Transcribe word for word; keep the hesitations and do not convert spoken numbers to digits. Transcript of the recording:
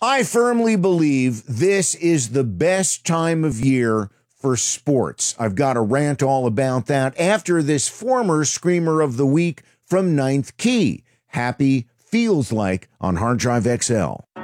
I firmly believe this is the best time of year for sports. I've got a rant all about that after this former Screamer of the Week from Ninth Key. Happy Feels Like on Hard Drive X L.